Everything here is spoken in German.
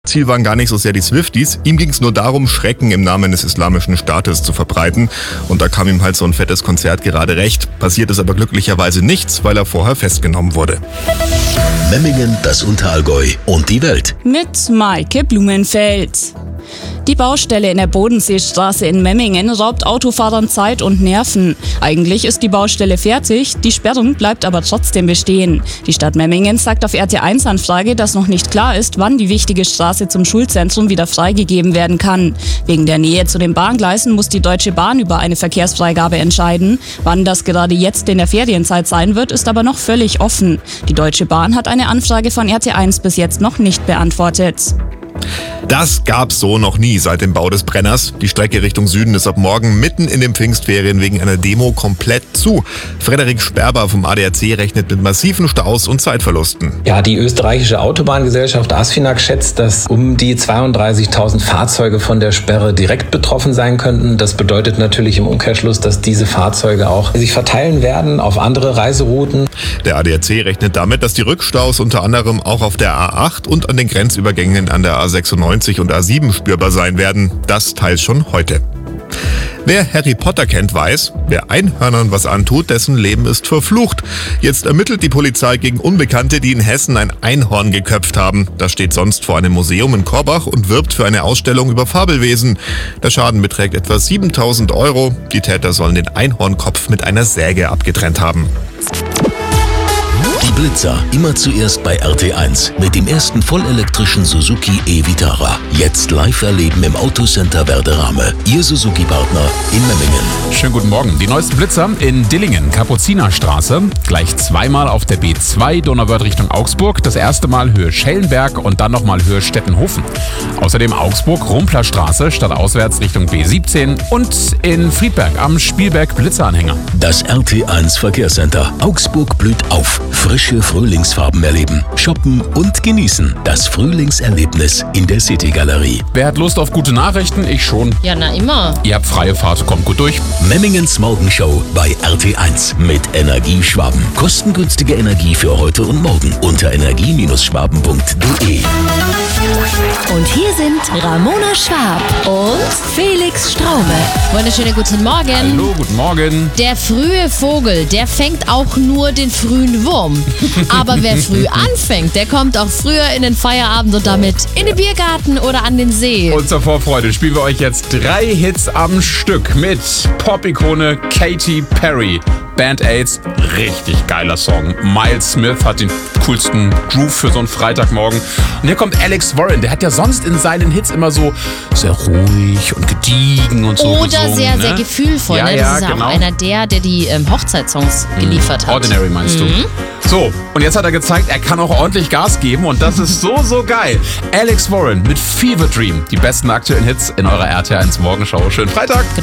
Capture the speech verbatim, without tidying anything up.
Ziel waren gar nicht so sehr die Swifties, ihm ging es nur darum, Schrecken im Namen des Islamischen Staates zu verbreiten. Und da kam ihm halt so ein fettes Konzert gerade recht. Passiert ist aber glücklicherweise nichts, weil er vorher festgenommen wurde. Memmingen, das Unterallgäu und die Welt. Mit Maike Blumenfeld. Die Baustelle in der Bodenseestraße in Memmingen raubt Autofahrern Zeit und Nerven. Eigentlich ist die Baustelle fertig, die Sperrung bleibt aber trotzdem bestehen. Die Stadt Memmingen sagt auf R T eins Anfrage, dass noch nicht klar ist, wann die wichtige Straße zum Schulzentrum wieder freigegeben werden kann. Wegen der Nähe zu den Bahngleisen muss die Deutsche Bahn über eine Verkehrsfreigabe entscheiden. Wann das gerade jetzt in der Ferienzeit sein wird, ist aber noch völlig offen. Die Deutsche Bahn hat eine Anfrage von R T eins bis jetzt noch nicht beantwortet. Das gab's so noch nie seit dem Bau des Brenners. Die Strecke Richtung Süden ist ab morgen mitten in den Pfingstferien wegen einer Demo komplett zu. Frederik Sperber vom A D A C rechnet mit massiven Staus und Zeitverlusten. Ja, die österreichische Autobahngesellschaft ASFINAG schätzt, dass um die zweiunddreißigtausend Fahrzeuge von der Sperre direkt betroffen sein könnten. Das bedeutet natürlich im Umkehrschluss, dass diese Fahrzeuge auch sich verteilen werden auf andere Reiserouten. Der A D A C rechnet damit, dass die Rückstaus unter anderem auch auf der A acht und an den Grenzübergängen an der A sechsundneunzig und A sieben spürbar sein werden. Das teils schon heute. Wer Harry Potter kennt, weiß, wer Einhörnern was antut, dessen Leben ist verflucht. Jetzt ermittelt die Polizei gegen Unbekannte, die in Hessen ein Einhorn geköpft haben. Das steht sonst vor einem Museum in Korbach und wirbt für eine Ausstellung über Fabelwesen. Der Schaden beträgt etwa siebentausend Euro. Die Täter sollen den Einhornkopf mit einer Säge abgetrennt haben. Die Blitzer, immer zuerst bei R T eins mit dem ersten vollelektrischen Suzuki e-Vitara. Jetzt live erleben im Autocenter Werderame. Ihr Suzuki-Partner in Memmingen. Schönen guten Morgen. Die neuesten Blitzer in Dillingen, Kapuzinerstraße. Gleich zweimal auf der B zwei Donauwörth Richtung Augsburg. Das erste Mal Höhe Schellenberg und dann nochmal Höhe Stettenhofen. Außerdem Augsburg, Rumplerstraße, stadtauswärts Richtung B siebzehn. Und in Friedberg am Spielberg Blitzeranhänger. Das R T eins Verkehrscenter. Augsburg blüht auf. Frische Frühlingsfarben erleben, shoppen und genießen. Das Frühlingserlebnis in der City-Galerie. Wer hat Lust auf gute Nachrichten? Ich schon. Ja, na immer. Ihr habt freie Fahrt, kommt gut durch. Memmingens Morgenshow bei R T eins mit Energie Schwaben. Kostengünstige Energie für heute und morgen unter energie Schwaben punkt de. Und hier sind Ramona Schwab und Felix Straume. Wunderschönen guten Morgen. Hallo, guten Morgen. Der frühe Vogel, der fängt auch nur den frühen Wurm. Aber wer früh anfängt, der kommt auch früher in den Feierabend und damit in den Biergarten oder an den See. Und zur Vorfreude spielen wir euch jetzt drei Hits am Stück mit Pop-Ikone Katy Perry. Band-Aids, richtig geiler Song. Miles Smith hat den coolsten Groove für so einen Freitagmorgen. Und hier kommt Alex Warren, der hat ja sonst in seinen Hits immer so sehr ruhig und gediegen und so Oder gesungen, sehr, ne? sehr gefühlvoll. Ja, ne? Das ja, ist ja genau. auch einer der, der die ähm, Hochzeitssongs geliefert hat. Ordinary meinst Mhm. du? So, und jetzt hat er gezeigt, er kann auch ordentlich Gas geben und das ist so, so geil. Alex Warren mit Fever Dream, die besten aktuellen Hits in eurer R T eins Morgenschau. Schönen Freitag!